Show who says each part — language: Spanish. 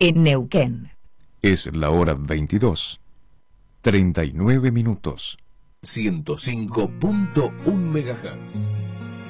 Speaker 1: en Neuquén.
Speaker 2: Es la hora 22, 39 minutos.
Speaker 3: 105.1 MHz.